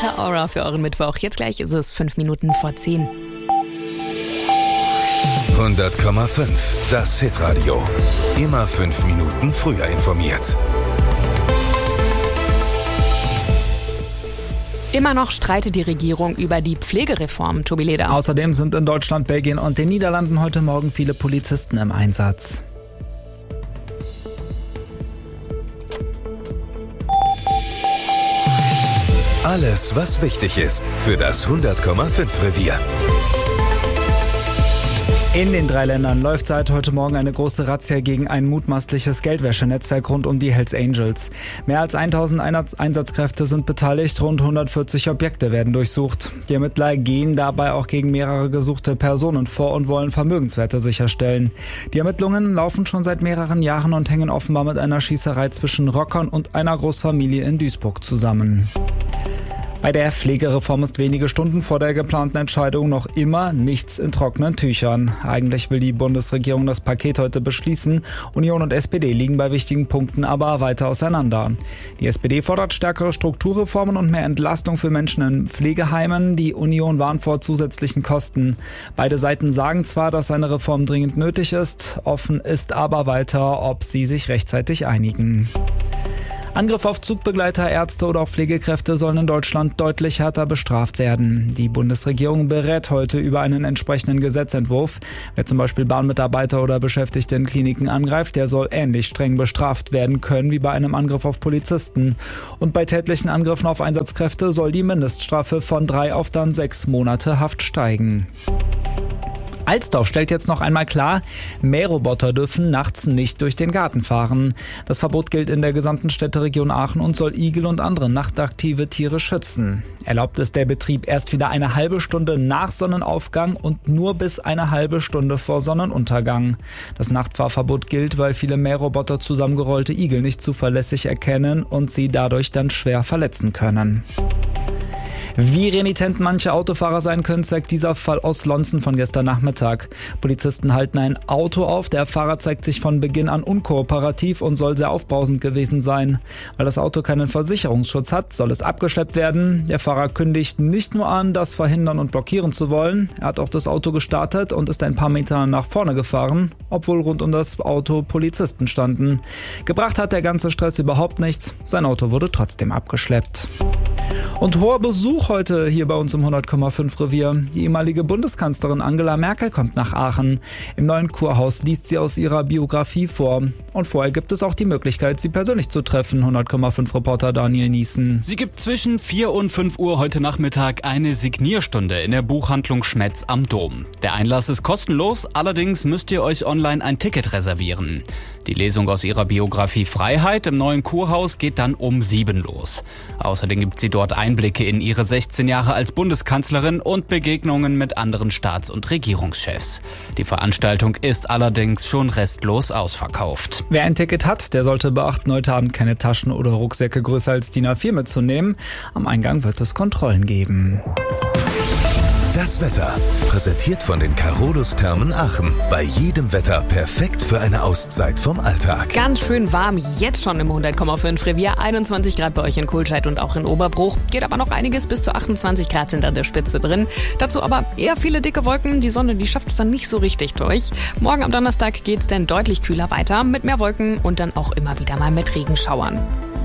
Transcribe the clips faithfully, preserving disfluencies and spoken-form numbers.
Rita Ora für euren Mittwoch. Jetzt gleich ist es fünf Minuten vor zehn. hundert Komma fünf, das Hitradio. Immer fünf Minuten früher informiert. Immer noch streitet die Regierung über die Pflegereform, Tobi Leder. Außerdem sind in Deutschland, Belgien und den Niederlanden heute Morgen viele Polizisten im Einsatz. Alles, was wichtig ist für das hundert Komma fünf Revier. In den drei Ländern läuft seit heute Morgen eine große Razzia gegen ein mutmaßliches Geldwäschenetzwerk rund um die Hells Angels. Mehr als tausend Einsatzkräfte sind beteiligt, rund hundertvierzig Objekte werden durchsucht. Die Ermittler gehen dabei auch gegen mehrere gesuchte Personen vor und wollen Vermögenswerte sicherstellen. Die Ermittlungen laufen schon seit mehreren Jahren und hängen offenbar mit einer Schießerei zwischen Rockern und einer Großfamilie in Duisburg zusammen. Bei der Pflegereform ist wenige Stunden vor der geplanten Entscheidung noch immer nichts in trockenen Tüchern. Eigentlich will die Bundesregierung das Paket heute beschließen. Union und S P D liegen bei wichtigen Punkten aber weiter auseinander. Die S P D fordert stärkere Strukturreformen und mehr Entlastung für Menschen in Pflegeheimen. Die Union warnt vor zusätzlichen Kosten. Beide Seiten sagen zwar, dass eine Reform dringend nötig ist, offen ist aber weiter, ob sie sich rechtzeitig einigen. Angriffe auf Zugbegleiter, Ärzte oder auch Pflegekräfte sollen in Deutschland deutlich härter bestraft werden. Die Bundesregierung berät heute über einen entsprechenden Gesetzentwurf. Wer zum Beispiel Bahnmitarbeiter oder Beschäftigte in Kliniken angreift, der soll ähnlich streng bestraft werden können wie bei einem Angriff auf Polizisten. Und bei tätlichen Angriffen auf Einsatzkräfte soll die Mindeststrafe von drei auf dann sechs Monate Haft steigen. Alsdorf stellt jetzt noch einmal klar, Mähroboter dürfen nachts nicht durch den Garten fahren. Das Verbot gilt in der gesamten Städteregion Aachen und soll Igel und andere nachtaktive Tiere schützen. Erlaubt ist der Betrieb erst wieder eine halbe Stunde nach Sonnenaufgang und nur bis eine halbe Stunde vor Sonnenuntergang. Das Nachtfahrverbot gilt, weil viele Mähroboter zusammengerollte Igel nicht zuverlässig erkennen und sie dadurch dann schwer verletzen können. Wie renitent manche Autofahrer sein können, zeigt dieser Fall aus Lonzen von gestern Nachmittag. Polizisten halten ein Auto auf, der Fahrer zeigt sich von Beginn an unkooperativ und soll sehr aufbrausend gewesen sein. Weil das Auto keinen Versicherungsschutz hat, soll es abgeschleppt werden. Der Fahrer kündigt nicht nur an, das verhindern und blockieren zu wollen. Er hat auch das Auto gestartet und ist ein paar Meter nach vorne gefahren, obwohl rund um das Auto Polizisten standen. Gebracht hat der ganze Stress überhaupt nichts. Sein Auto wurde trotzdem abgeschleppt. Und hoher Besuch heute hier bei uns im hundert Komma fünf Revier. Die ehemalige Bundeskanzlerin Angela Merkel kommt nach Aachen. Im neuen Kurhaus liest sie aus ihrer Biografie vor. Und vorher gibt es auch die Möglichkeit, sie persönlich zu treffen, hundert Komma fünf Reporter Daniel Niesen. Sie gibt zwischen vier und fünf Uhr heute Nachmittag eine Signierstunde in der Buchhandlung Schmetz am Dom. Der Einlass ist kostenlos, allerdings müsst ihr euch online ein Ticket reservieren. Die Lesung aus ihrer Biografie Freiheit im neuen Kurhaus geht dann um sieben los. Außerdem gibt sie dort Einblicke in ihre sechzehn Jahre als Bundeskanzlerin und Begegnungen mit anderen Staats- und Regierungschefs. Die Veranstaltung ist allerdings schon restlos ausverkauft. Wer ein Ticket hat, der sollte beachten, heute Abend keine Taschen oder Rucksäcke größer als D I N A vier mitzunehmen. Am Eingang wird es Kontrollen geben. Das Wetter, präsentiert von den Carolus Thermen Aachen. Bei jedem Wetter perfekt für eine Auszeit vom Alltag. Ganz schön warm, jetzt schon im hundert Komma fünf Revier. einundzwanzig Grad bei euch in Kohlscheid und auch in Oberbruch. Geht aber noch einiges, bis zu achtundzwanzig Grad sind an der Spitze drin. Dazu aber eher viele dicke Wolken. Die Sonne, die schafft es dann nicht so richtig durch. Morgen am Donnerstag geht es dann deutlich kühler weiter, mit mehr Wolken und dann auch immer wieder mal mit Regenschauern.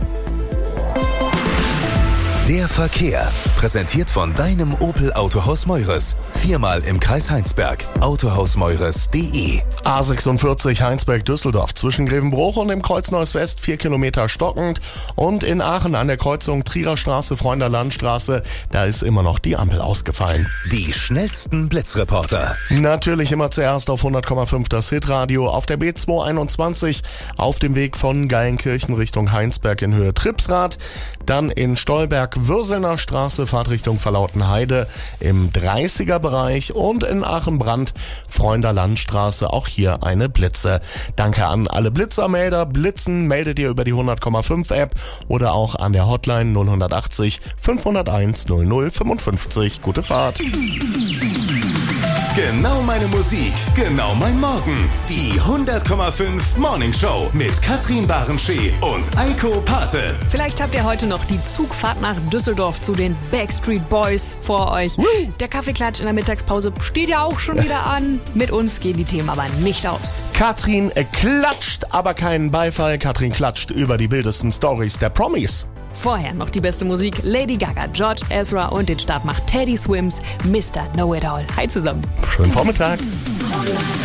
Der Verkehr, präsentiert von deinem Opel Autohaus Meures. Viermal im Kreis Heinsberg. autohausmeures punkt de. A sechsundvierzig Heinsberg-Düsseldorf zwischen Grevenbruch und dem Kreuz Neuss West vier Kilometer stockend. Und in Aachen an der Kreuzung Trierer Straße, Freunder Landstraße, da ist immer noch die Ampel ausgefallen. Die schnellsten Blitzreporter. Natürlich immer zuerst auf hundert Komma fünf das Hitradio auf der B zweihunderteinundzwanzig auf dem Weg von Geilenkirchen Richtung Heinsberg in Höhe Tripsrad. Dann in Stolberg-Würselner Straße, Fahrtrichtung Verlautenheide im dreißiger Bereich und in Aachen-Brandt, Freunder Landstraße, auch hier eine Blitze. Danke an alle Blitzermelder. Blitzen meldet ihr über die hundert Komma fünf App oder auch an der Hotline null achtzig fünfhunderteins null null fünfundfünfzig. Gute Fahrt. Genau meine Musik, genau mein Morgen. Die hundert Komma fünf Morning Show mit Katrin Barenschee und Eiko Pate. Vielleicht habt ihr heute noch die Zugfahrt nach Düsseldorf zu den Backstreet Boys vor euch. Woo. Der Kaffeeklatsch in der Mittagspause steht ja auch schon wieder an. Mit uns gehen die Themen aber nicht aus. Katrin klatscht, aber keinen Beifall. Katrin klatscht über die wildesten Stories der Promis. Vorher noch die beste Musik. Lady Gaga, George Ezra und den Start macht Teddy Swims, Mister Know-It-All. Hi zusammen. Schönen Vormittag.